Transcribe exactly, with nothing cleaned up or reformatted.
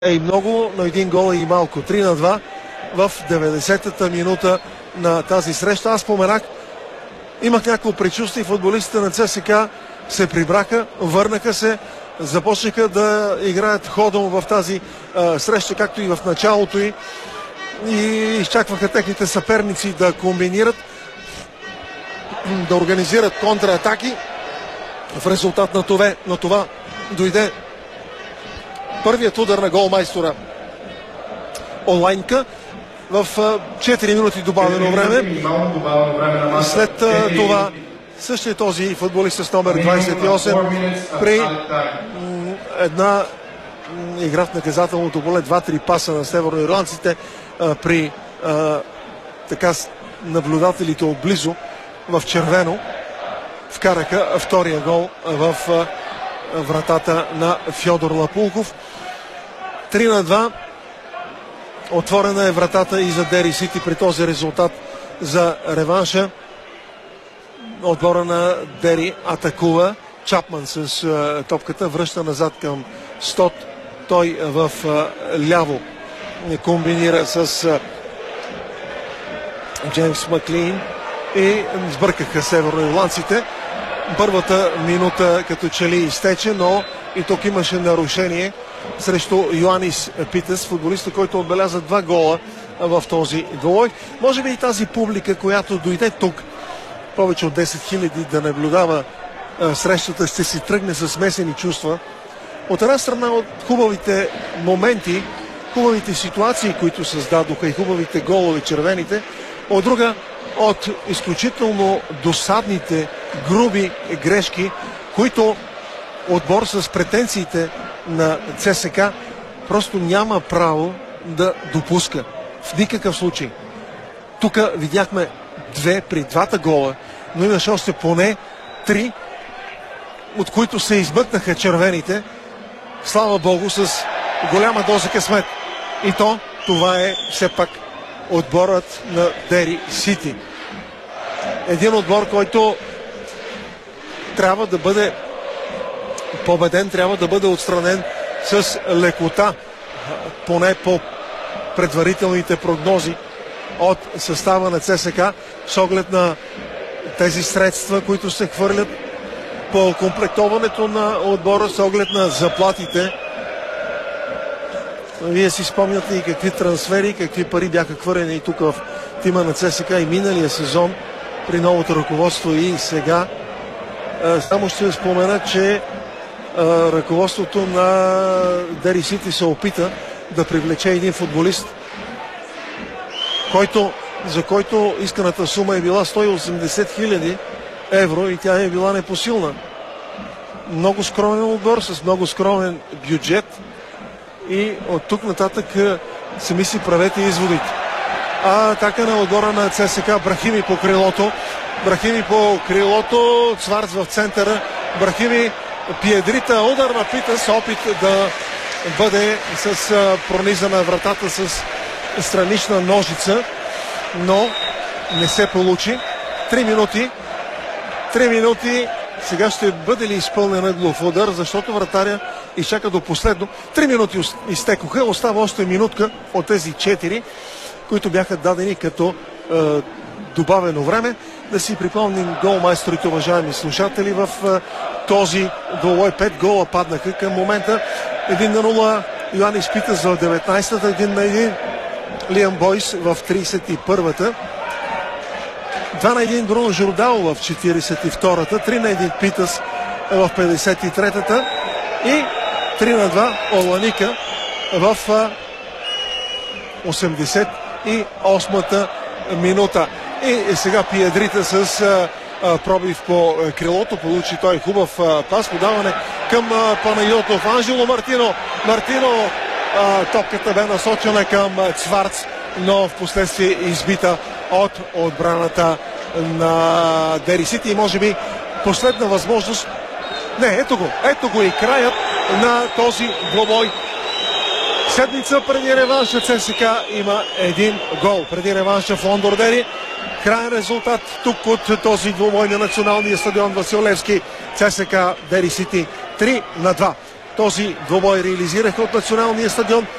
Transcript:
е и много, но един гол е и малко. три на два в деветдесетата минута на тази среща. Аз споменах, имах някакво предчувствие, футболистите на ЦСКА се прибраха, върнаха се, започнаха да играят ходом в тази а, среща, както и в началото й, и изчакваха техните съперници да комбинират, да организират контратаки. В резултат на това, на това дойде първият удар на голмайстора Олайнка в четири минути добавено време. След това същия този футболист с номер двадесет и осем при една игра в наказателното поле, два-три паса на северноирландците, при а, така наблюдателите отблизо в червено вкараха втория гол в а, вратата на Фьодор Лапулков. три на два. Отворена е вратата и за Дери Сити при този резултат за реванша. Отбора на Дери атакува. Чапман с а, топката връща назад към Стот. Той в а, ляво комбинира с а, Джеймс Маклин и сбъркаха северноирландците. Първата минута като че ли изтече, но и тук имаше нарушение срещу Йоанис Питес, футболиста, който отбеляза два гола в този двубой. Може би и тази публика, която дойде тук, повече от десет хиляди, да наблюдава а, срещата, ще си тръгне с смесени чувства. От една страна от хубавите моменти, хубавите ситуации, които създадоха, и хубавите голове червените, от друга от изключително досадните, груби грешки, които отбор с претенциите на ЦСКА просто няма право да допуска. В никакъв случай. Тук видяхме две при двата гола, но имаше още поне три, от които се измъкнаха червените. Слава Богу, с голяма доза късмет. И то, това е все пак отборът на Дери Сити. Един отбор, който трябва да бъде победен, трябва да бъде отстранен с лекота, поне по предварителните прогнози от състава на ЦСКА, с оглед на тези средства, които се хвърлят по комплектоването на отбора, с оглед на заплатите. Вие си спомняте и какви трансфери, какви пари бяха хвърлени и тук в тима на ЦСКА и миналия сезон при новото ръководство и сега. Само ще спомена, че ръководството на Дери Сити се опита да привлече един футболист, който, за който исканата сума е била сто и осемдесет хиляди евро и тя е била непосилна. Много скромен отбор с много скромен бюджет и от тук нататък сами си правете изводите. А атака на отбора на ЦСКА, Брахими по крилото. Брахими по крилото, Цварц в центъра. Брахими, Пиедрита, удар на Питъс, опит да бъде с а, пронизана вратата с странична ножица, но не се получи. Три минути. Три минути. Сега ще бъде ли изпълнен ъглов удар, защото вратаря изчака до последно. Три минути изтекоха. Остава още минутка от тези четири, които бяха дадени като е, добавено време. Да си припомним голмайсторите, уважаеми слушатели, в е, този двубой. Пет гола паднаха към момента. Един на нула Йоанис Питъс в деветнадесетата, един на един Лиам Бойс в тридесет и първата. два на един Бруно Жордал в четиридесет и втората. три на един Питъс в петдесет и третата. И три на два Оланика в осемдесет и осмата минута. И сега Пиедрита с а, а, пробив по а, крилото. Получи той хубав а, пас. Подаване към а, Панайотов. Анжело Мартино. Мартино. А, топката бе насочена към а, Цварц, но в последствие избита от отбраната на Дери Сити. И може би последна възможност. Не, ето го. Ето го и краят на този двубой. Седмица преди реванша ЦСКА има един гол. Преди реванша в Лондор Дери. Краен резултат тук от този двубой на националния стадион Васил Левски. ЦСКА Дери Сити три на два. Този двубой реализираха от националния стадион